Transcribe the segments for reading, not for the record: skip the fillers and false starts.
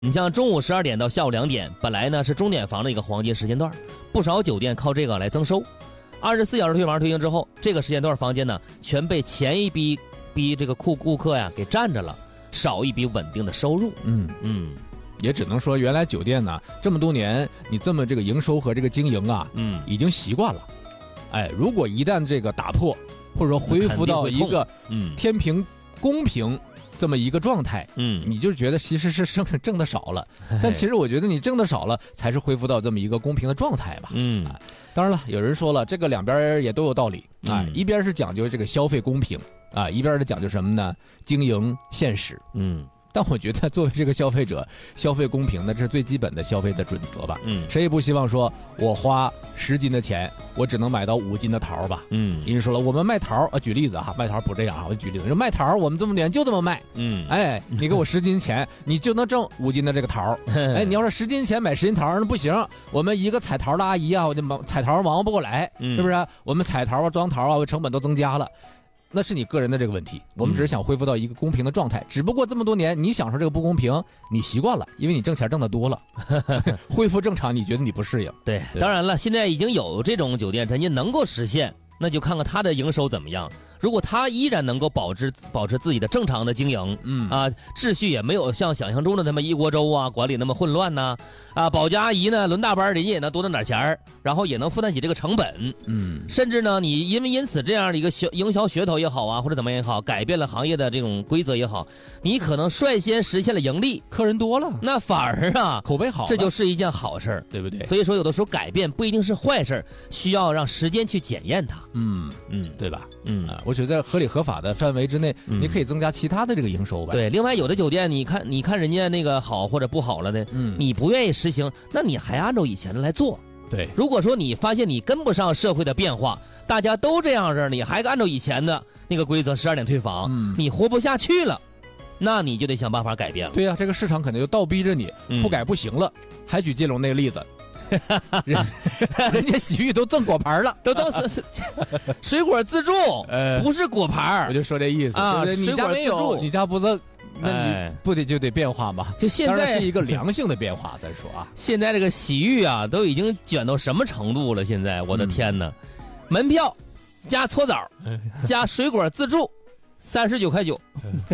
你像中午12点到下午2点，本来呢是钟点房的一个黄金时间段，不少酒店靠这个来增收。24小时退房推行之后，这个时间段房间呢全被前一批这个顾客呀给占着了，少一笔稳定的收入。 也只能说原来酒店呢这么多年你这么这个营收和这个经营啊，已经习惯了。如果一旦这个打破，或者说恢复到一个天平公平这么一个状态，你就觉得其实是挣的少了，但其实我觉得你挣的少了才是恢复到这么一个公平的状态吧。当然了，有人说了，这个两边也都有道理啊，一边是讲究这个消费公平啊，一边是讲究什么呢？经营现实。但我觉得作为这个消费者，消费公平呢，这是最基本的消费的准则吧。谁也不希望说我花10斤的钱，我只能买到5斤的桃吧。人说了，我们卖桃举例子啊，卖桃不这样啊，我举例子，说卖桃我们这么点就这么卖。你给我10斤钱，你就能挣5斤的这个桃。你要是10斤钱买10斤桃，那不行，我们一个采桃的阿姨啊，我就采桃忙不过来，是不是？我们采桃啊、装桃啊，成本都增加了。那是你个人的这个问题，我们只是想恢复到一个公平的状态。只不过这么多年，你享受这个不公平，你习惯了，因为你挣钱挣得多了，恢复正常，你觉得你不适应。 对，当然了，现在已经有这种酒店，人家能够实现，那就看看他的营收怎么样。如果他依然能够保持自己的正常的经营，秩序也没有像想象中的那么一锅粥啊，管理那么混乱呐，保洁阿姨呢轮大班，人家也能多挣点钱，然后也能负担起这个成本，甚至呢，你因此这样的一个营销噱头也好啊，或者怎么也好，改变了行业的这种规则也好，你可能率先实现了盈利， 客人多了， 那反而口碑好， 这就是一件好事， 对不对？ 所以说有的时候改变不一定是坏事，需要让时间去检验它， 对吧？我觉得在合理合法的范围之内，你可以增加其他的这个营收吧。 对，另外有的酒店，你看人家那个好或者不好了的，你不愿意实行，那你还按照以前的来做。 对， 如果说你发现你跟不上社会的变化，大家都这样你还按照以前的那个规则12点退房，你活不下去了，那你就得想办法改变了。 对呀，这个市场肯定就倒逼着你，不改不行了。还举金龙那个例子。人家洗浴都赠果盘了， 都赠水果自助，不是果盘。 我就说这意思啊， 你家没有，你家不赠，那你不得就得变化吗？ 就现在是一个良性的变化。咱说啊， 现在这个洗浴啊，都已经卷到什么程度了？现在我的天哪，门票加搓澡加水果自助，39块9，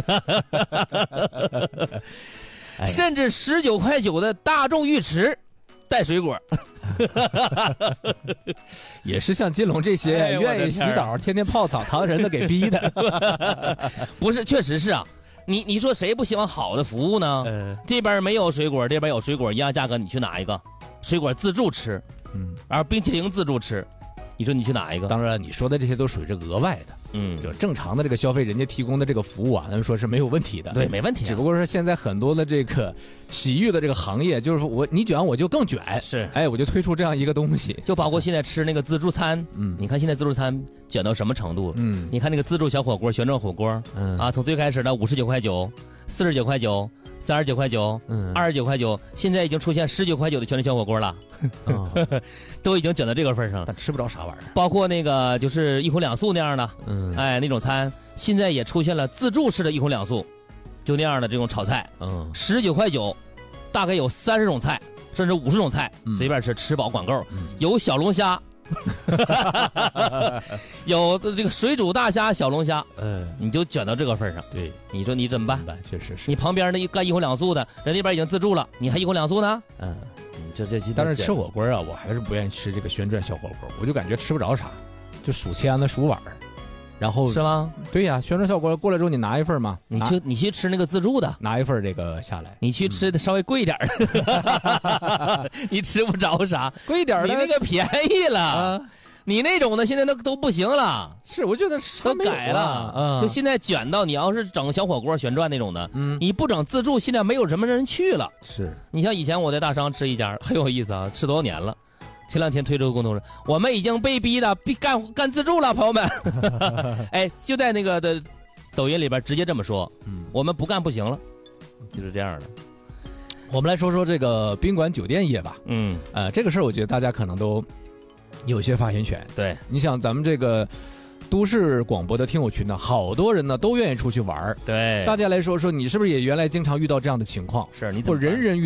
甚至19块9的大众浴池。带水果， 也是像金龙这些愿意洗澡、天天泡澡堂人的给逼的。 不是，确实是啊。你说谁不希望好的服务呢？这边没有水果，这边有水果，一样价格，你去哪一个？水果自助吃，而冰淇淋自助吃，你说你去哪一个？ 当然，你说的这些都属于是额外的。就正常的这个消费，人家提供的这个服务啊，咱们说是没有问题的。 对，没问题。 只不过是现在很多的这个洗浴的这个行业，就是说你卷我就更卷， 是， 我就推出这样一个东西。 就包括现在吃那个自助餐，你看现在自助餐卷到什么程度？你看那个自助小火锅、旋转火锅，从最开始的59块9、49块9、39块9、29块9，现在已经出现19块9的旋转小火锅了，都已经卷到这个份上了。 但吃不着啥玩意儿。 包括那个就是1荤2素那样的，那种餐，现在也出现了自助式的1荤2素，就那样的这种炒菜，19块9，大概有30种菜，甚至50种菜，随便吃饱管够，有小龙虾。有这个水煮大虾、小龙虾，你就卷到这个份上。 对， 你说你怎么办？ 确实是。 你旁边那干1荤2素的，人那边已经自助了，你还1荤2素呢？ 但是吃火锅啊，我还是不愿意吃这个旋转小火锅，我就感觉吃不着啥，就数签子、数碗，然后是吗？ 对呀，旋转小火锅过来之后，你拿一份嘛， 你去吃那个自助的， 拿一份这个下来， 你去吃的稍微贵一点的，你吃不着啥， 贵一点的， 你那个便宜了。你那种的现在都不行了， 是我觉得都改了，就现在卷到你要是整小火锅旋转那种的，你不整自助，现在没有什么人去了。 是你像以前我在大商吃一家很有意思啊，吃多少年了。前2天推这个工作室，我们已经被逼的干自助了，朋友们。就在那个的抖音里边直接这么说，我们不干不行了，就是这样的。 我们来说说这个宾馆酒店业吧。 这个事儿我觉得大家可能都有些发言权。 对， 你想咱们这个都市广播的听友群呢，好多人呢都愿意出去玩。 对， 大家来说说，你是不是也原来经常遇到这样的情况？ 是，你怎么办？ 人人遇